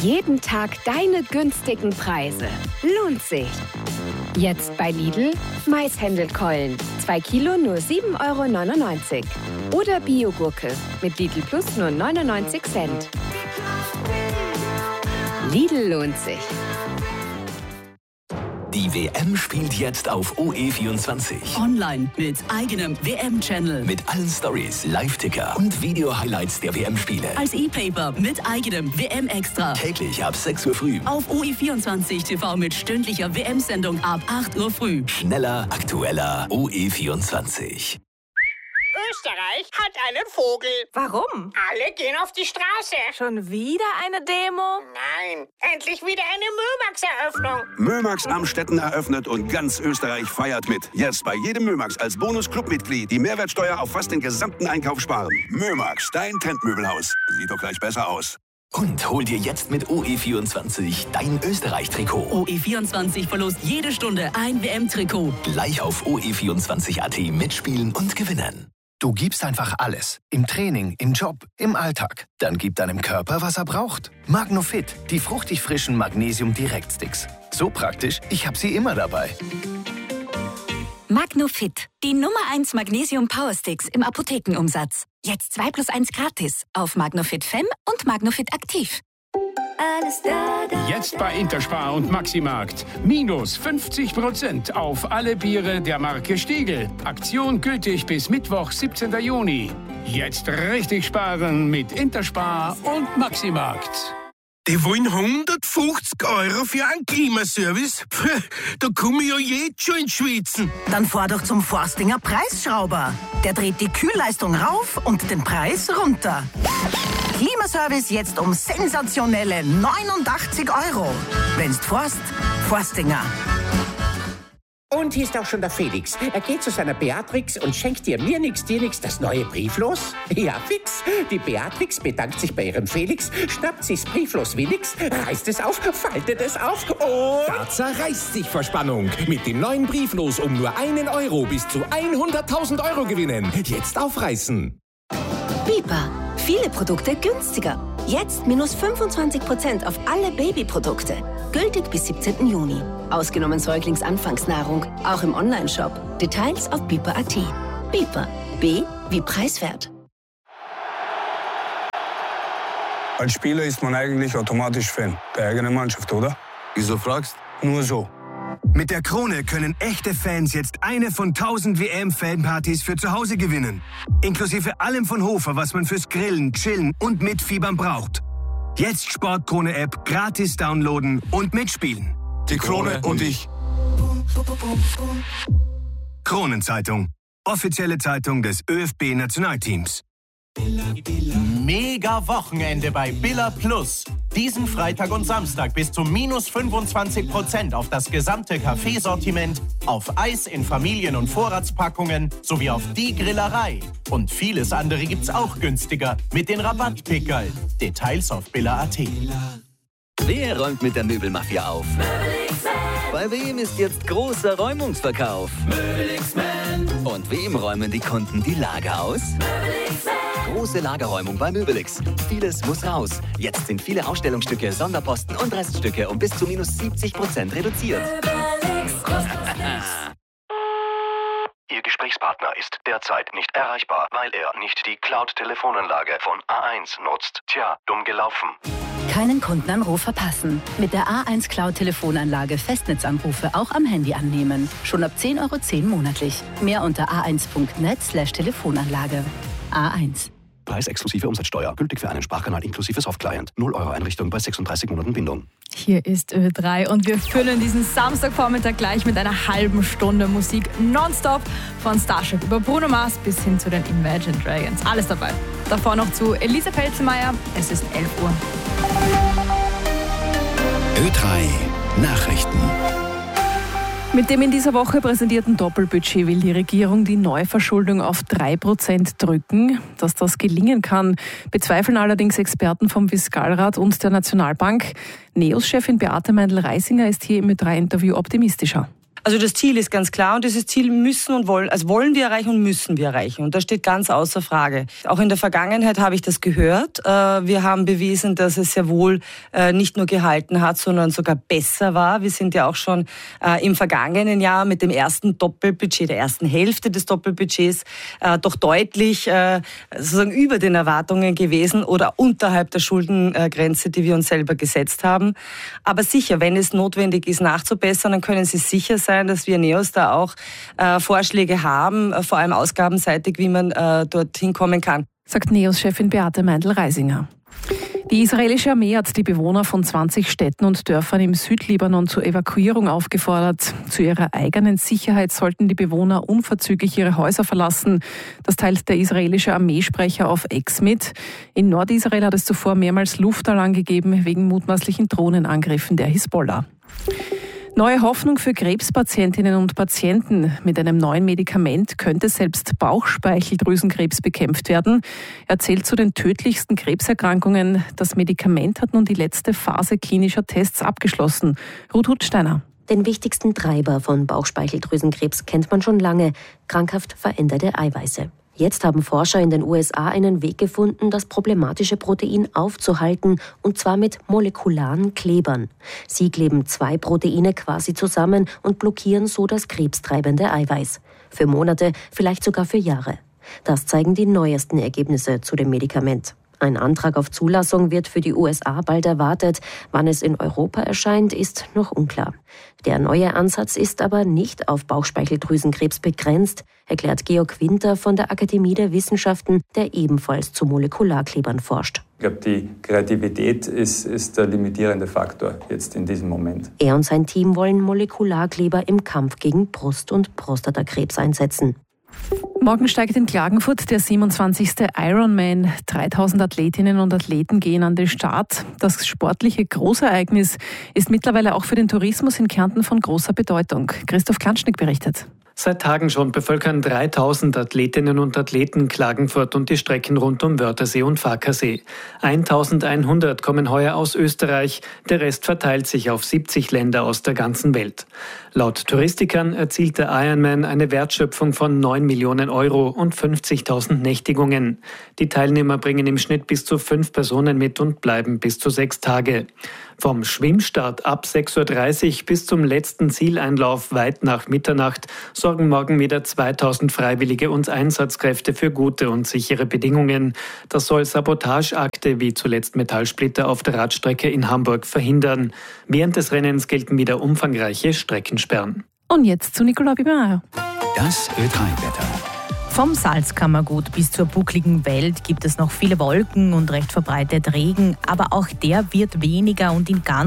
Jeden Tag deine günstigen Preise. Lohnt sich. Jetzt bei Lidl Maishändelkeulen. 2 Kilo nur 7,99 €. Oder Biogurke mit Lidl Plus nur 99 Cent. Lidl lohnt sich. Die WM spielt jetzt auf OE24. Online mit eigenem WM-Channel. Mit allen Stories, Live-Ticker und Video-Highlights der WM-Spiele. Als E-Paper mit eigenem WM-Extra. Täglich ab 6 Uhr früh. Auf OE24 TV mit stündlicher WM-Sendung ab 8 Uhr früh. Schneller, aktueller OE24. Österreich hat einen Vogel. Warum? Alle gehen auf die Straße. Schon wieder eine Demo? Nein, endlich wieder eine Mömax-Eröffnung. Mömax Amstetten eröffnet und ganz Österreich feiert mit. Jetzt bei jedem Mömax als Bonus-Clubmitglied die Mehrwertsteuer auf fast den gesamten Einkauf sparen. Mömax, dein Trendmöbelhaus. Sieht doch gleich besser aus. Und hol dir jetzt mit OE24 dein Österreich-Trikot. OE24 verlost jede Stunde ein WM-Trikot. Gleich auf OE24.at mitspielen und gewinnen. Du gibst einfach alles. Im Training, im Job, im Alltag. Dann gib deinem Körper, was er braucht. Magnofit, die fruchtig frischen Magnesium-Direktsticks. So praktisch, ich habe sie immer dabei. Magnofit, die Nummer 1 Magnesium Powersticks im Apothekenumsatz. Jetzt 2 + 1 gratis auf Magnofit Fem und Magnofit Aktiv. Alles da. Jetzt bei Interspar und Maximarkt. Minus 50% auf alle Biere der Marke Stiegl. Aktion gültig bis Mittwoch, 17. Juni. Jetzt richtig sparen mit Interspar und Maximarkt. Die wollen 150 € für einen Klimaservice? Da komme ich ja jetzt schon ins Schwitzen. Dann fahr doch zum Forstinger Preisschrauber. Der dreht die Kühlleistung rauf und den Preis runter. Klimaservice jetzt um sensationelle 89 €. Wenn's forst, Forstinger. Und hier ist auch schon der Felix. Er geht zu seiner Beatrix und schenkt dir nix, das neue Brieflos. Ja, fix. Die Beatrix bedankt sich bei ihrem Felix, schnappt sich's Brieflos wie nix, reißt es auf, faltet es auf und... Da zerreißt sich vor Spannung. Mit dem neuen Brieflos um nur 1 € bis zu 100.000 € gewinnen. Jetzt aufreißen. Bipa. Viele Produkte günstiger. Jetzt minus 25% auf alle Babyprodukte. Gültig bis 17. Juni. Ausgenommen Säuglingsanfangsnahrung. Auch im Onlineshop. Details auf bipa.at. Bipa. B wie preiswert. Als Spieler ist man eigentlich automatisch Fan der eigenen Mannschaft, oder? Wieso fragst? Nur so. Mit der Krone können echte Fans jetzt eine von 1000 WM-Fanpartys für zu Hause gewinnen. Inklusive allem von Hofer, was man fürs Grillen, Chillen und Mitfiebern braucht. Jetzt Sportkrone-App gratis downloaden und mitspielen. Die Krone und ich. Kronenzeitung. Offizielle Zeitung des ÖFB-Nationalteams. Mega Wochenende bei Billa Plus. Diesen Freitag und Samstag bis zu minus 25% auf das gesamte Kaffeesortiment, auf Eis in Familien- und Vorratspackungen sowie auf die Grillerei. Und vieles andere gibt's auch günstiger mit den Rabattpickerl. Details auf billa.at. Wer räumt mit der Möbelmafia auf? Bei wem ist jetzt großer Räumungsverkauf? Und wem räumen die Kunden die Lager aus? Große Lagerräumung bei Möbelix. Vieles muss raus. Jetzt sind viele Ausstellungsstücke, Sonderposten und Reststücke um bis zu minus 70% reduziert. Ihr Gesprächspartner ist derzeit nicht erreichbar, weil er nicht die Cloud-Telefonanlage von A1 nutzt. Tja, dumm gelaufen. Keinen Kundenanruf verpassen. Mit der A1 Cloud-Telefonanlage Festnetzanrufe auch am Handy annehmen. Schon ab 10,10 € monatlich. Mehr unter a1.net/Telefonanlage. A1. Preis exklusive Umsatzsteuer. Gültig für einen Sprachkanal inklusive Softclient. 0 € Einrichtung bei 36 Monaten Bindung. Hier ist Ö3 und wir füllen diesen Samstagvormittag gleich mit einer halben Stunde Musik nonstop. Von Starship über Bruno Mars bis hin zu den Imagine Dragons. Alles dabei. Davor noch zu Elisa Pelzenmeier. Es ist 11 Uhr. Ö3 Nachrichten. Mit dem in dieser Woche präsentierten Doppelbudget will die Regierung die Neuverschuldung auf 3% drücken. Dass das gelingen kann, bezweifeln allerdings Experten vom Fiskalrat und der Nationalbank. NEOS-Chefin Beate Meindl-Reisinger ist hier im Ö3-Interview optimistischer. Also das Ziel ist ganz klar und dieses Ziel wollen wir erreichen und müssen wir erreichen. Und das steht ganz außer Frage. Auch in der Vergangenheit habe ich das gehört. Wir haben bewiesen, dass es sehr wohl nicht nur gehalten hat, sondern sogar besser war. Wir sind ja auch schon im vergangenen Jahr mit dem ersten Doppelbudget, der ersten Hälfte des Doppelbudgets, doch deutlich sozusagen über den Erwartungen gewesen oder unterhalb der Schuldengrenze, die wir uns selber gesetzt haben. Aber sicher, wenn es notwendig ist, nachzubessern, dann können Sie sicher sein, dass wir NEOS da auch Vorschläge haben, vor allem ausgabenseitig, wie man dorthin kommen kann. Sagt NEOS-Chefin Beate Meindl-Reisinger. Die israelische Armee hat die Bewohner von 20 Städten und Dörfern im Südlibanon zur Evakuierung aufgefordert. Zu ihrer eigenen Sicherheit sollten die Bewohner unverzüglich ihre Häuser verlassen. Das teilt der israelische Armeesprecher auf X mit. In Nordisrael hat es zuvor mehrmals Luftalarm gegeben wegen mutmaßlichen Drohnenangriffen der Hisbollah. Neue Hoffnung für Krebspatientinnen und Patienten. Mit einem neuen Medikament könnte selbst Bauchspeicheldrüsenkrebs bekämpft werden. Er zählt zu den tödlichsten Krebserkrankungen. Das Medikament hat nun die letzte Phase klinischer Tests abgeschlossen. Ruth Hutsteiner. Den wichtigsten Treiber von Bauchspeicheldrüsenkrebs kennt man schon lange: krankhaft veränderte Eiweiße. Jetzt haben Forscher in den USA einen Weg gefunden, das problematische Protein aufzuhalten, und zwar mit molekularen Klebern. Sie kleben 2 Proteine quasi zusammen und blockieren so das krebstreibende Eiweiß. Für Monate, vielleicht sogar für Jahre. Das zeigen die neuesten Ergebnisse zu dem Medikament. Ein Antrag auf Zulassung wird für die USA bald erwartet. Wann es in Europa erscheint, ist noch unklar. Der neue Ansatz ist aber nicht auf Bauchspeicheldrüsenkrebs begrenzt, erklärt Georg Winter von der Akademie der Wissenschaften, der ebenfalls zu Molekularklebern forscht. Ich glaube, die Kreativität ist der limitierende Faktor jetzt in diesem Moment. Er und sein Team wollen Molekularkleber im Kampf gegen Brust- und Prostatakrebs einsetzen. Morgen steigt in Klagenfurt der 27. Ironman. 3000 Athletinnen und Athleten gehen an den Start. Das sportliche Großereignis ist mittlerweile auch für den Tourismus in Kärnten von großer Bedeutung. Christoph Klanschnick berichtet. Seit Tagen schon bevölkern 3000 Athletinnen und Athleten Klagenfurt und die Strecken rund um Wörthersee und Fackersee. 1100 kommen heuer aus Österreich, der Rest verteilt sich auf 70 Länder aus der ganzen Welt. Laut Touristikern erzielt der Ironman eine Wertschöpfung von 9 Millionen Euro und 50.000 Nächtigungen. Die Teilnehmer bringen im Schnitt bis zu 5 Personen mit und bleiben bis zu 6 Tage. Vom Schwimmstart ab 6.30 Uhr bis zum letzten Zieleinlauf weit nach Mitternacht sorgen morgen wieder 2000 Freiwillige und Einsatzkräfte für gute und sichere Bedingungen. Das soll Sabotageakte wie zuletzt Metallsplitter auf der Radstrecke in Hamburg verhindern. Während des Rennens gelten wieder umfangreiche Streckensperren. Und jetzt zu Nicolas Biber. Das Ö3-Wetter. Vom Salzkammergut bis zur buckligen Welt gibt es noch viele Wolken und recht verbreitet Regen, aber auch der wird weniger und in ganz